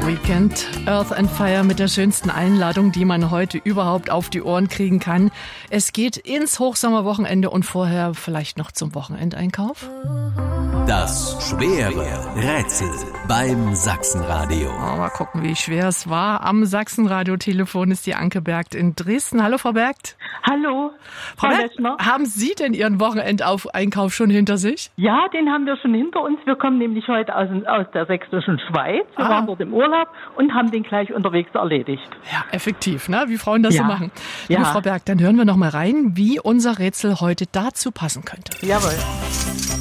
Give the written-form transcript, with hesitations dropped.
Weekend, Earth and Fire mit der schönsten Einladung, die man heute überhaupt auf die Ohren kriegen kann. Es geht ins Hochsommerwochenende und vorher vielleicht noch zum Wochenendeinkauf. Das schwere Rätsel beim Sachsenradio. Mal gucken, wie schwer es war. Am Sachsenradio-Telefon ist die Anke Bergt in Dresden. Hallo, Frau Bergt. Hallo, Frau Bergt, haben Sie denn Ihren Wochenendeinkauf schon hinter sich? Ja, den haben wir schon hinter uns. Wir kommen nämlich heute aus der sächsischen Schweiz. Wir waren dort im Urlaub und haben den gleich unterwegs erledigt. Ja, effektiv, ne? Wie Frauen das so machen. Ja. Liebe Frau Bergt, dann hören wir noch mal rein, wie unser Rätsel heute dazu passen könnte. Jawohl.